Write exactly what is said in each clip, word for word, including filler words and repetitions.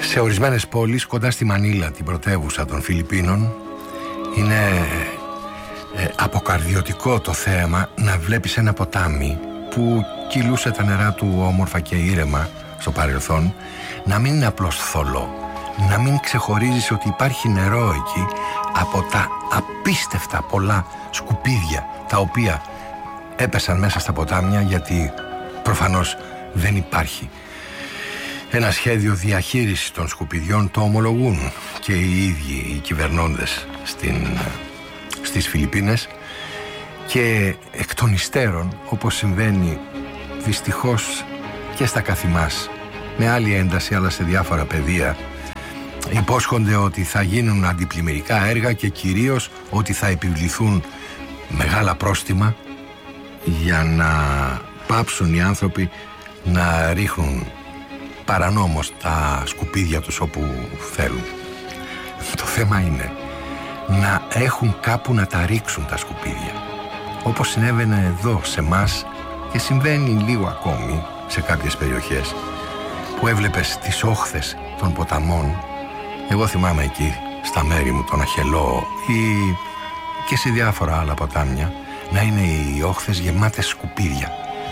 Σε ορισμένες πόλεις κοντά στη Μανίλα, την πρωτεύουσα των Φιλιππίνων, είναι ε, αποκαρδιωτικό το θέαμα να βλέπεις ένα ποτάμι που κυλούσε τα νερά του όμορφα και ήρεμα στο παρελθόν, να μην είναι απλώς θολό, να μην ξεχωρίζεις ότι υπάρχει νερό εκεί από τα απίστευτα πολλά σκουπίδια τα οποία έπεσαν μέσα στα ποτάμια, γιατί προφανώς δεν υπάρχει ένα σχέδιο διαχείρισης των σκουπιδιών. Το ομολογούν και οι ίδιοι οι κυβερνώντες στην, στις Φιλιππίνες, και εκ των υστέρων, όπως συμβαίνει δυστυχώς και στα καθημάς με άλλη ένταση αλλά σε διάφορα πεδία, υπόσχονται ότι θα γίνουν αντιπλημμυρικά έργα και κυρίως ότι θα επιβληθούν μεγάλα πρόστιμα για να πάψουν οι άνθρωποι να ρίχνουν παρανόμως τα σκουπίδια τους όπου θέλουν. Το θέμα είναι να έχουν κάπου να τα ρίξουν τα σκουπίδια, όπως συνέβαινε εδώ σε μας και συμβαίνει λίγο ακόμη σε κάποιες περιοχές, που έβλεπες τις όχθες των ποταμών. Εγώ θυμάμαι εκεί στα μέρη μου, τον Αχελό ή και σε διάφορα άλλα ποτάμια, να είναι οι όχθες γεμάτες σκουπίδια.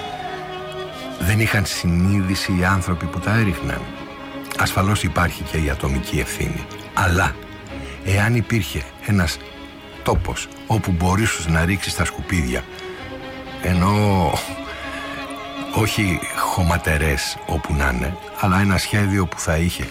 Δεν είχαν συνείδηση οι άνθρωποι που τα έριχναν. Ασφαλώς υπάρχει και η ατομική ευθύνη, αλλά εάν υπήρχε ένας τόπος όπου μπορείς να ρίξεις τα σκουπίδια, ενώ όχι χωματερές όπου να είναι, αλλά ένα σχέδιο που θα είχε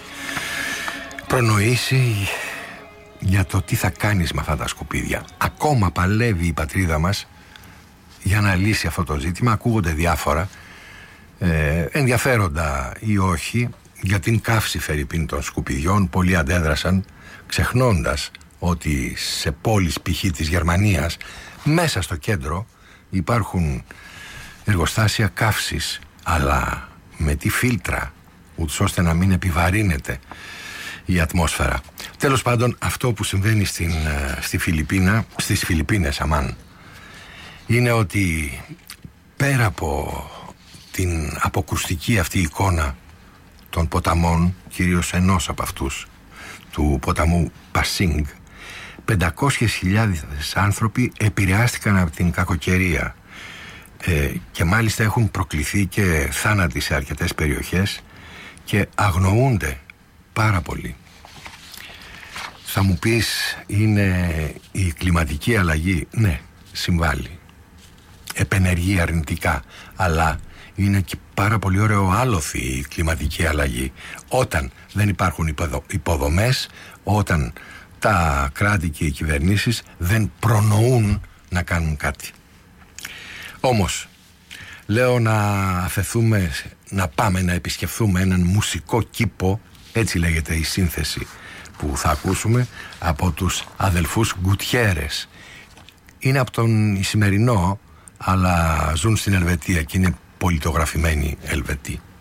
προνοήσει για το τι θα κάνεις με αυτά τα σκουπίδια. Ακόμα παλεύει η πατρίδα μας για να λύσει αυτό το ζήτημα. Ακούγονται διάφορα ε, ενδιαφέροντα ή όχι για την καύση φερειπίν των σκουπιδιών. Πολλοί αντέδρασαν ξεχνώντας ότι σε πόλεις π.χ. της Γερμανίας, μέσα στο κέντρο, υπάρχουν εργοστάσια καύσης, αλλά με τι φίλτρα, ούτως ώστε να μην επιβαρύνεται η ατμόσφαιρα. Τέλος πάντων, αυτό που συμβαίνει στην, στη Φιλιππίνα, στις Φιλιππίνες αμάν, είναι ότι πέρα από την αποκρουστική αυτή εικόνα των ποταμών, κυρίως ενός από αυτούς, του ποταμού Πασίνγκ, πεντακόσιες χιλιάδες άνθρωποι επηρεάστηκαν από την κακοκαιρία ε, και μάλιστα έχουν προκληθεί και θάνατοι σε αρκετές περιοχές και αγνοούνται πάρα πολύ. Θα μου πεις, είναι η κλιματική αλλαγή? Ναι, συμβάλλει, επενεργεί αρνητικά, αλλά είναι και πάρα πολύ ωραίο άλοθη η κλιματική αλλαγή. Όταν δεν υπάρχουν υποδομές, όταν τα κράτη και οι κυβερνήσεις δεν προνοούν να κάνουν κάτι. Όμως, λέω να αφαιθούμε, να πάμε να επισκεφθούμε έναν μουσικό κήπο, έτσι λέγεται η σύνθεση που θα ακούσουμε, από τους αδελφούς Γκουτιέρες. Είναι από τον Ισημερινό, αλλά ζουν στην Ελβετία και είναι πολιτογραφημένοι Ελβετοί.